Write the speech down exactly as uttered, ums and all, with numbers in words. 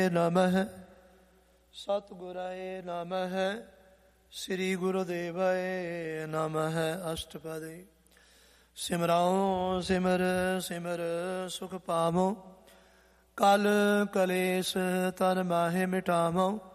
ਨਮః ਸਤਿਗੁਰਾਏ ਨਮః ਸ੍ਰੀ ਗੁਰੁਦੇਵਾਏ ਨਮః। ਅਸ਼ਟਪਦੀ। ਸਿਮਰਾਉ ਸਿਮਰ ਸਿਮਰ ਸੁਖ ਪਾਵੋ, ਕਲ ਕਲੇਸ਼ ਤਨ ਮਾਹੇ ਮਿਟਾਵੋ।